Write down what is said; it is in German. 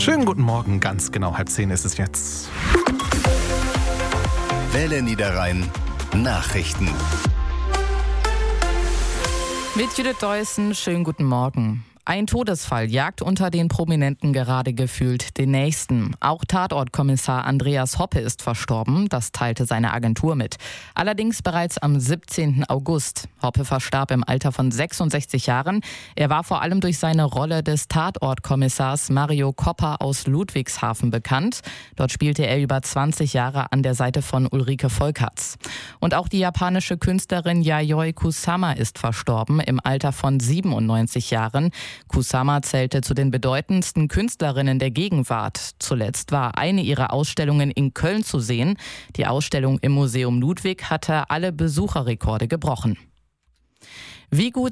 Schönen guten Morgen, ganz genau 9:30 ist es jetzt. Welle Niederrhein Nachrichten. Mit Judith Deussen, schönen guten Morgen. Ein Todesfall jagt unter den Prominenten gerade gefühlt den nächsten. Auch Tatortkommissar Andreas Hoppe ist verstorben, das teilte seine Agentur mit. Allerdings bereits am 17. August. Hoppe verstarb im Alter von 66 Jahren. Er war vor allem durch seine Rolle des Tatortkommissars Mario Coppa aus Ludwigshafen bekannt. Dort spielte er über 20 Jahre an der Seite von Ulrike Volkerts. Und auch die japanische Künstlerin Yayoi Kusama ist verstorben im Alter von 97 Jahren. Kusama zählte zu den bedeutendsten Künstlerinnen der Gegenwart. Zuletzt war eine ihrer Ausstellungen in Köln zu sehen. Die Ausstellung im Museum Ludwig hatte alle Besucherrekorde gebrochen. Wie gut